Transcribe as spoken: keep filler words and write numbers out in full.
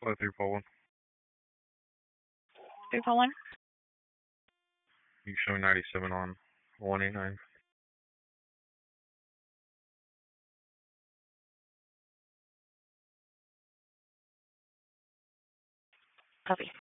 Uh, three four one. three four one. You showing ninety-seven on one eight nine. Copy.